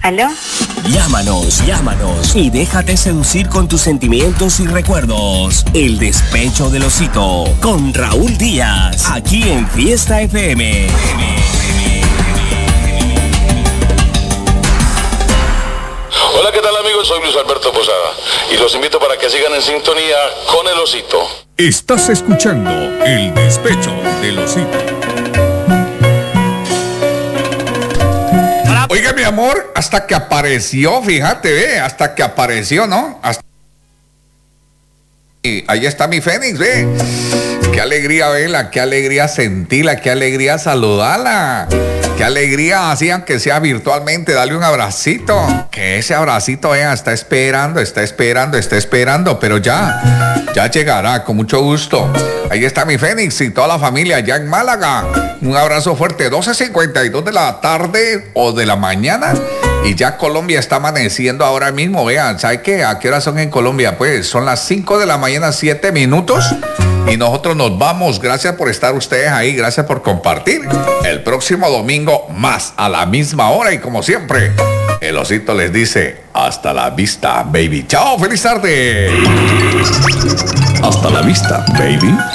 ¿Aló? Llámanos y déjate seducir con tus sentimientos y recuerdos. El despecho del osito con Raúl Díaz, aquí en Fiesta FM. Hola, ¿qué tal, amigos? Soy Luis Alberto Posada y los invito para que sigan en sintonía con el osito. Estás escuchando El Despecho del Osito. Oiga, mi amor, hasta que apareció, fíjate, hasta que apareció, ¿no? Y ahí está mi Fénix, qué alegría verla, qué alegría sentirla, qué alegría saludarla, qué alegría, así aunque sea virtualmente, darle un abracito, que ese abracito, está esperando, pero ya llegará con mucho gusto. Ahí está mi Fénix y toda la familia allá en Málaga. Un abrazo fuerte, 12:52 de la tarde o de la mañana. Y ya Colombia está amaneciendo ahora mismo, vean, ¿sabe qué? ¿A qué hora son en Colombia? Pues son las 5 de la mañana, 7 minutos. Y nosotros nos vamos. Gracias por estar ustedes ahí, gracias por compartir. El próximo domingo más a la misma hora y como siempre, el osito les dice, hasta la vista, baby. Chao, feliz tarde. Hasta la vista, baby.